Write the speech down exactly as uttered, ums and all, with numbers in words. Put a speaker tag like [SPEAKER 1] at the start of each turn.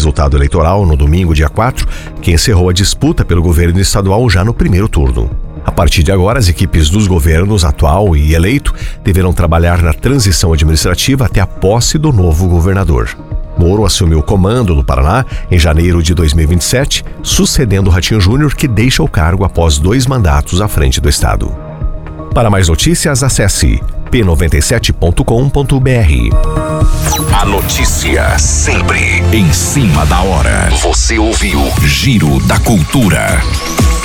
[SPEAKER 1] resultado eleitoral no domingo, dia quatro, que encerrou a disputa pelo governo estadual já no primeiro turno. A partir de agora, as equipes dos governos atual e eleito deverão trabalhar na transição administrativa até a posse do novo governador. Moro assumiu o comando do Paraná em janeiro de dois mil e vinte e sete, sucedendo Ratinho Júnior, que deixa o cargo após dois mandatos à frente do estado. Para mais notícias, acesse p noventa e sete ponto com ponto b r.
[SPEAKER 2] A notícia sempre em cima da hora. Você ouviu Giro da Cultura.